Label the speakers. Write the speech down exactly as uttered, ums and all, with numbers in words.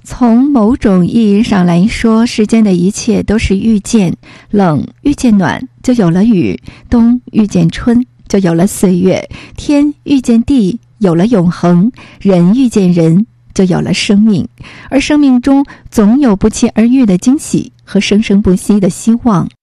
Speaker 1: 从某种意义上来说，世间的一切都是遇见，冷遇见暖，就有了雨；冬遇见春，就有了岁月；天遇见地，有了永恒；人遇见人，就有了生命。而生命中总有不期而遇的惊喜和生生不息的希望。